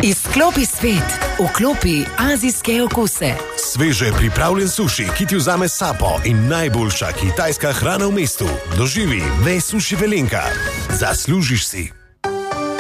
Izklopi svet, vklopi azijske okuse. Sveže pripravljen suši, ki ti vzame sapo in najboljša kitajska hrana v mestu. Doživi Ve Suši Velenka. Zaslužiš si.